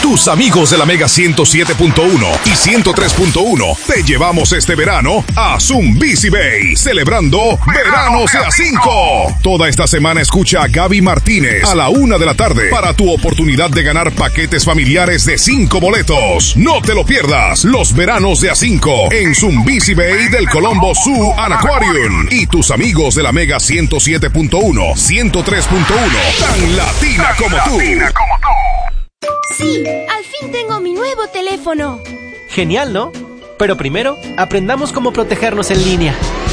Tus amigos de la Mega 107.1 y 103.1 te llevamos este verano a Zumbisi Bay, celebrando Veranos de A5. Toda esta semana escucha a Gaby Martínez a la 1 de la tarde para tu oportunidad de ganar paquetes familiares de 5 boletos. No te lo pierdas, los Veranos de A5 en Zumbisi Bay del Colombo Zoo and Aquarium. Y tus amigos de la Mega 107.1, 103.1, tan latina como tú. Sí, al fin tengo mi nuevo teléfono. Genial, ¿no? Pero primero, aprendamos cómo protegernos en línea.